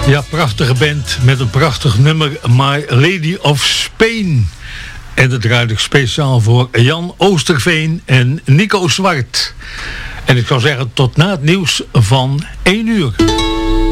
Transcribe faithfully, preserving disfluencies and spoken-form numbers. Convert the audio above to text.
Ja, prachtige band met een prachtig nummer, My Lady of Spain. En dat draait ik speciaal voor Jan Oosterveen en Nico Zwart. En ik zou zeggen tot na het nieuws van één uur.